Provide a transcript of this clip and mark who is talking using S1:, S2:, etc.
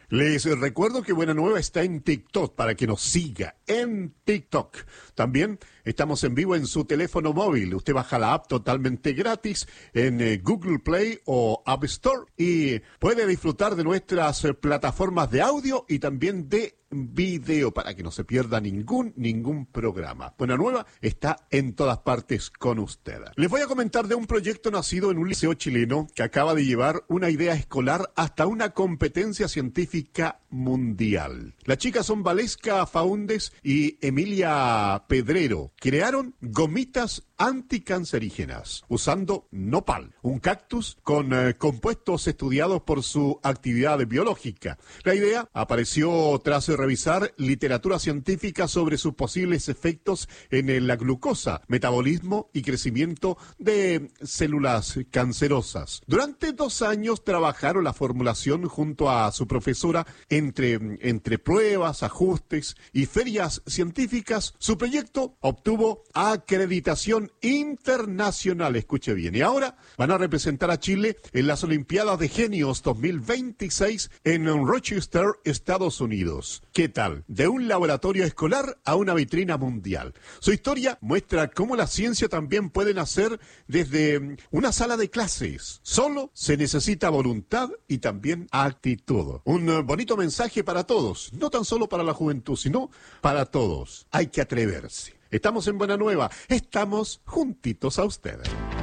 S1: Les recuerdo que Buena Nueva está en TikTok para que nos siga en TikTok. También estamos en vivo en su teléfono móvil. Usted baja la app totalmente gratis en Google Play o App Store y puede disfrutar de nuestras plataformas de audio y también de video para que no se pierda ningún programa. Buena Nueva está en todas partes con usted. Les voy a comentar de un proyecto nacido en un liceo chileno que acaba de llevar una idea escolar hasta una competencia científica mundial. Las chicas son Valesca Faúndes y Emilia Pedrero. Crearon gomitas anticancerígenas usando nopal, un cactus con compuestos estudiados por su actividad biológica. La idea apareció tras revisar literatura científica sobre sus posibles efectos en la glucosa, metabolismo y crecimiento de células cancerosas. Durante 2 años trabajaron la formulación junto a su profesora entre pruebas, ajustes y ferias científicas. Su proyecto obtuvo acreditación internacional, escuche bien, y ahora van a representar a Chile en las Olimpiadas de Genios 2026 en Rochester, Estados Unidos. ¿Qué tal? De un laboratorio escolar a una vitrina mundial. Su historia muestra cómo la ciencia también puede nacer desde una sala de clases. Solo se necesita voluntad y también actitud. Un bonito mensaje para todos, no tan solo para la juventud, sino para todos. Hay que atreverse. Estamos en Buena Nueva, estamos juntitos a ustedes.